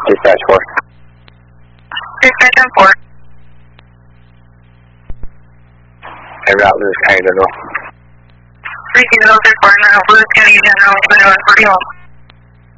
Dispatch 4. Dispatch on 4. Hey, route Lewis County General. 3034, Lewis County General, 2141.